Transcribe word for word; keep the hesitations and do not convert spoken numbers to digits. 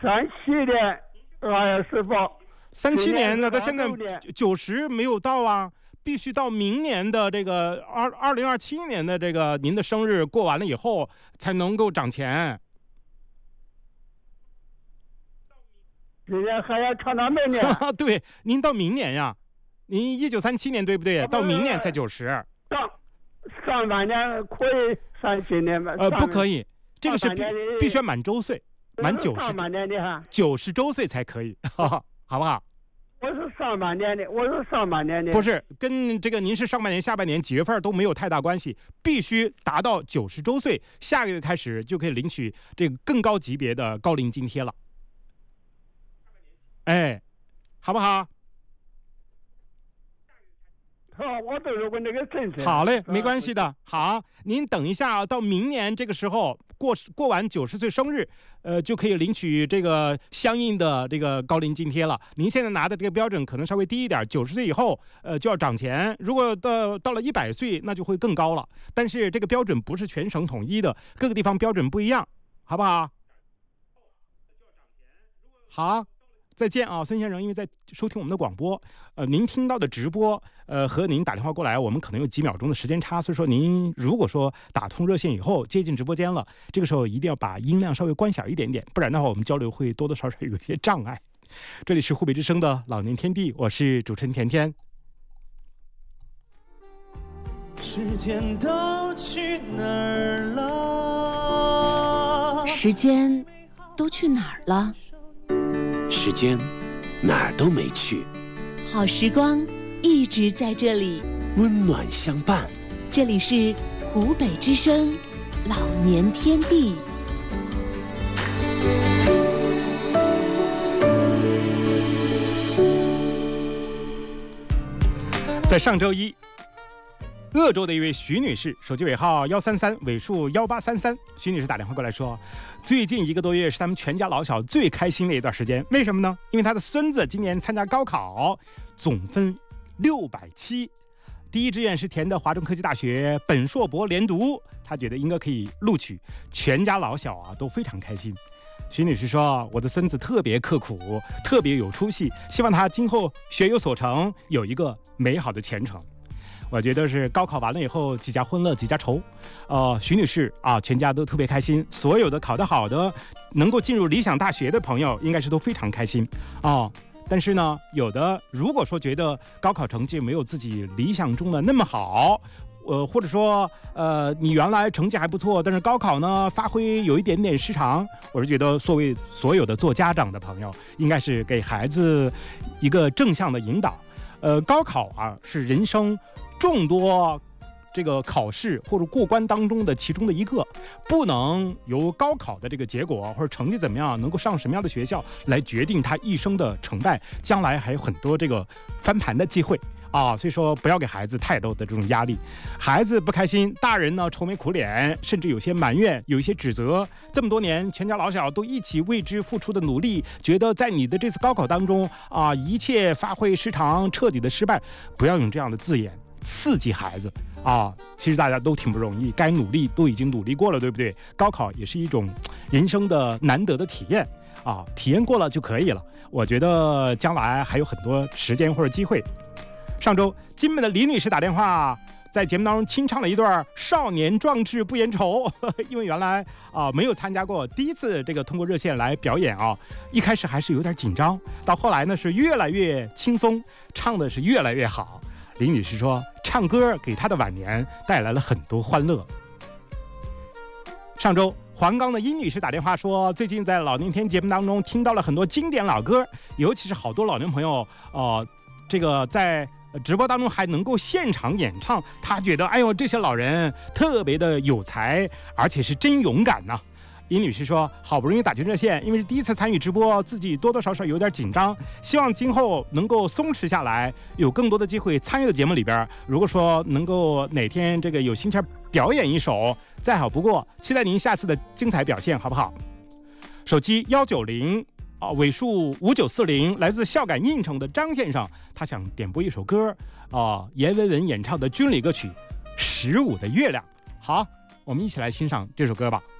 三七年二月十八。 三七年呢，到现在九十没有到啊，必须到明年的这个二二零二七年的这个您的生日过完了以后才能够涨钱。 今年还要长到明年。 对，您到明年呀，您一九三七年对不对？到明年才九十。 上上半年可以三七年吗？ 呃，不可以，这个是必必须要满周岁，满九十。 上半年的哈， 九十周岁才可以，好不好？ 我是上半年的，我是上半年的。 不是，跟这个您是上半年、下半年几月份都没有太大关系，必须达到九十周岁，下个月开始就可以领取这个更高级别的高龄津贴了。哎，好不好？ 好，我都有个那个政策。 好嘞，没关系的。好，您等一下，到明年这个时候过过完九十岁生日，呃，就可以领取这个相应的这个高龄津贴了。您现在拿的这个标准可能稍微低一点，九十岁以后，呃，就要涨钱。如果到到了一百岁，那就会更高了。但是这个标准不是全省统一的，各个地方标准不一样，好不好？好。再见啊，孙先生，因为在收听我们的广播，呃，您听到的直播，呃，和您打电话过来，我们可能有几秒钟的时间差，所以说您如果说打通热线以后接近直播间了，这个时候一定要把音量稍微关小一点点，不然的话我们交流会多多少少有一些障碍。这里是湖北之声的老年天地，我是主持人甜甜。 时间都去哪儿了？ 时间都去哪儿了？ 时间哪儿都没去， 好时光一直在这里， 温暖相伴。 这里是湖北之声老年天地。 在上周一，鄂州的一位徐女士，手机尾号幺三三，尾数幺八三三，徐女士打电话过来说，最近一个多月是他们全家老小最开心的一段时间。为什么呢？因为他的孙子今年参加高考，总分六百七，第一志愿是填的华中科技大学本硕博连读，他觉得应该可以录取，全家老小啊都非常开心。徐女士说，我的孙子特别刻苦，特别有出息，希望他今后学有所成，有一个美好的前程。我觉得是高考完了以后几家欢乐几家愁，呃，徐女士啊，全家都特别开心，所有的考得好的能够进入理想大学的朋友应该是都非常开心啊。但是呢，有的如果说觉得高考成绩没有自己理想中的那么好，呃，或者说呃你原来成绩还不错，但是高考呢发挥有一点点失常，我是觉得作为所有的做家长的朋友，应该是给孩子一个正向的引导。呃，高考啊是人生众多这个考试或者过关当中的其中的一个，不能由高考的这个结果或者成绩怎么样，能够上什么样的学校来决定他一生的成败，将来还有很多这个翻盘的机会啊，所以说不要给孩子太多的这种压力，孩子不开心，大人呢愁眉苦脸，甚至有些埋怨，有一些指责。这么多年，全家老小都一起为之付出的努力，觉得在你的这次高考当中啊，一切发挥失常，彻底的失败，不要用这样的字眼刺激孩子啊！其实大家都挺不容易，该努力都已经努力过了，对不对？高考也是一种人生的难得的体验啊，体验过了就可以了。我觉得将来还有很多时间或者机会。上周金门的李女士打电话，在节目当中清唱了一段少年壮志不言愁，因为原来啊、呃、没有参加过，第一次这个通过热线来表演啊，一开始还是有点紧张，到后来呢是越来越轻松，唱的是越来越好。李女士说，唱歌给她的晚年带来了很多欢乐。上周黄冈的殷女士打电话说，最近在老年天节目当中听到了很多经典老歌，尤其是好多老年朋友呃这个在直播当中还能够现场演唱，他觉得哎呦这些老人特别的有才，而且是真勇敢呐、啊。殷女士说，好不容易打进热线，因为是第一次参与直播，自己多多少少有点紧张，希望今后能够松弛下来，有更多的机会参与到节目里边。如果说能够哪天这个有心情表演一首，再好不过，期待您下次的精彩表现，好不好？手机幺九零啊，尾数五九四零，来自孝感应城的张先生，他想点播一首歌啊，阎维文演唱的军旅歌曲《十五的月亮》。好，我们一起来欣赏这首歌吧。